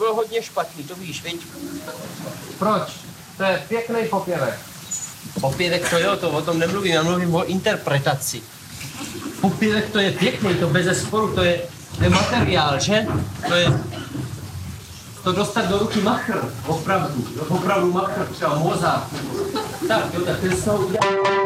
bylo hodně špatný, to víš, viď? Proč? To je pěkný popěvek. Popěvek to jo, to o tom nemluvím, já mluvím o interpretaci. Popěvek to je pěkný, to bezesporu, to je materiál, že? To dostat do ruky machr, opravdu machr, třeba Mozart. Tak jo, tak ten jsou